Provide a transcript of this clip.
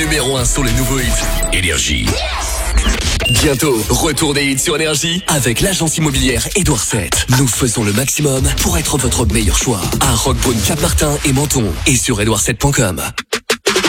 numéro 1 sur le nouveau hit Énergie. Bientôt, retour des hits sur Énergie avec l'agence immobilière Édouard VII. Nous faisons le maximum pour être votre meilleur choix. À Roquebrune, Cap-Martin et Menton et sur edouard7.com.